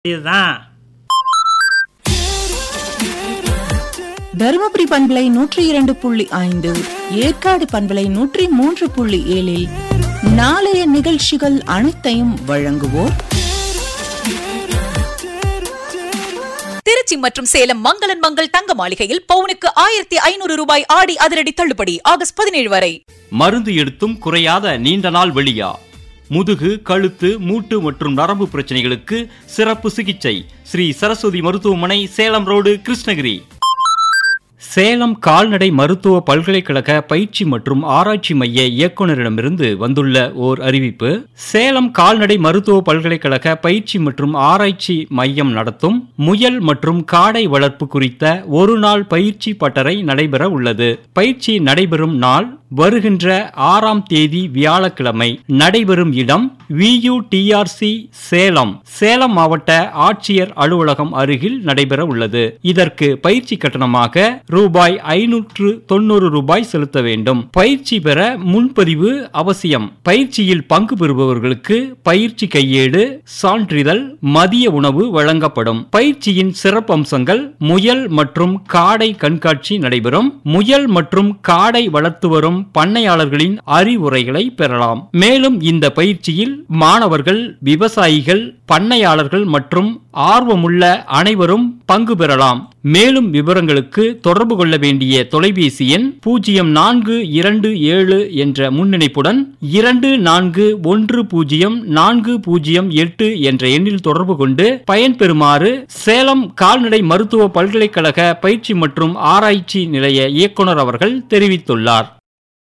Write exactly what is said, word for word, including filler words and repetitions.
இதுதான் தருமபுரி பண்பலை நூற்றி இரண்டு புள்ளி ஐந்து, ஏற்காடு பண்பலை நூற்றி மூன்று புள்ளி ஏழில் நாளைய நிகழ்ச்சிகள் அனைத்தையும் வழங்குவோர் திருச்சி மற்றும் சேலம் மங்களன் மங்கள் தங்க மாளிகையில் பவுனுக்கு ஆயிரத்தி ஐநூறு ரூபாய் ஆடி அதிரடி தள்ளுபடி ஆகஸ்ட் பதினேழு வரை. மருந்து எடுத்தும் குறையாத நீண்ட நாள் வெளியா, முதுகு, கழுத்து, மூட்டு மற்றும் நரம்பு பிரச்சனைகளுக்கு சிறப்பு சிகிச்சை ஸ்ரீ சரஸ்வதி மருத்துவமனை, சேலம் ரோடு, கிருஷ்ணகிரி. சேலம் கால்நடை மருத்துவ பல்கலைக்கழக பயிற்சி மற்றும் ஆராய்ச்சி மைய இயக்குநரிடமிருந்து வந்துள்ள ஓர் அறிவிப்பு. சேலம் கால்நடை மருத்துவ பல்கலைக்கழக பயிற்சி மற்றும் ஆராய்ச்சி மையம் நடத்தும் முயல் மற்றும் காடை வளர்ப்பு குறித்த ஒரு நாள் பயிற்சி பட்டறை நடைபெற உள்ளது. பயிற்சி நடைபெறும் நாள் வருகின்ற ஆறாம் தேதி வியாழக்கிழமை. நடைபெறும் இடம் வியூடிஆர்சி சேலம், சேலம் மாவட்ட ஆட்சியர் அலுவலகம் அருகில் நடைபெற உள்ளது. இதற்கு பயிற்சி கட்டணமாக ரூபாய் ஐநூற்று தொண்ணூறு ரூபாய் செலுத்த வேண்டும். பயிற்சி பெற முன்பதிவு அவசியம். பயிற்சியில் பங்கு பெறுபவர்களுக்கு பயிற்சி கையேடு, சான்றிதழ், மதிய உணவு வழங்கப்படும். பயிற்சியின் சிறப்பம்சங்கள்: முயல் மற்றும் காடை கண்காட்சி நடைபெறும். முயல் மற்றும் காடை வளர்த்து வரும் பண்ணையாளர்களின் அறிவுரைகளை பெறலாம். மேலும் இந்த பயிற்சியில் மாணவர்கள், விவசாயிகள், பண்ணையாளர்கள் மற்றும் ஆர்வமுள்ள அனைவரும் பங்கு பெறலாம். மேலும் விவரங்களுக்கு தொடர்பு கொள்ள வேண்டிய தொலைபேசி எண் பூஜ்ஜியம் நான்கு இரண்டு ஏழு என்ற முன்னிணைப்புடன் இரண்டு நான்கு ஒன்று பூஜ்ஜியம் நான்கு பூஜ்ஜியம் எட்டு என்ற எண்ணில் தொடர்பு கொண்டு பயன்பெறுமாறு சேலம் கால்நடை மருத்துவ பல்கலைக்கழக பயிற்சி மற்றும் ஆராய்ச்சி நிலைய இயக்குனர் அவர்கள் தெரிவித்துள்ளார்.